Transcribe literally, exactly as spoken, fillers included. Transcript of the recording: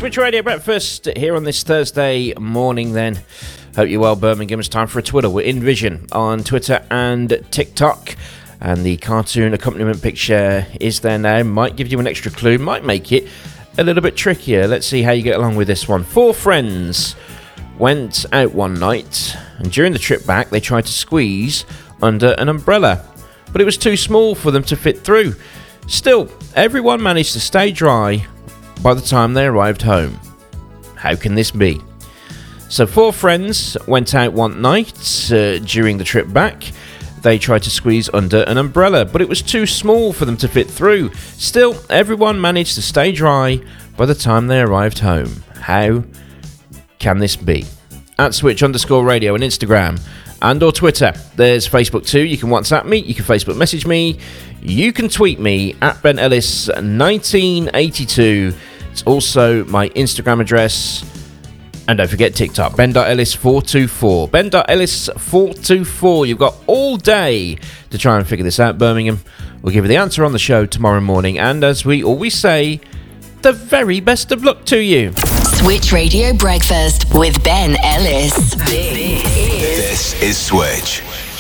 Switch Radio Breakfast here on this Thursday morning then. Hope you're well, Birmingham. It's time for a Twitter. We're in Vision on Twitter and TikTok. And the cartoon accompaniment picture is there now. Might give you an extra clue. Might make it a little bit trickier. Let's see how you get along with this one. Four friends went out one night. And during the trip back, they tried to squeeze under an umbrella. But it was too small for them to fit through. Still, everyone managed to stay dry by the time they arrived home. How can this be? So four friends went out one night uh, during the trip back. They tried to squeeze under an umbrella, but it was too small for them to fit through. Still, everyone managed to stay dry by the time they arrived home. How can this be? At Switch underscore radio on Instagram and or Twitter. There's Facebook too. You can WhatsApp me. You can Facebook message me. You can tweet me at Ben Ellis nineteen eighty-two. It's also my Instagram address. And don't forget TikTok, Ben Ellis four two four. Ben Ellis four two four. You've got all day to try and figure this out, Birmingham. We'll give you the answer on the show tomorrow morning. And as we always say, the very best of luck to you. Switch Radio Breakfast with Ben Ellis. This is Switch.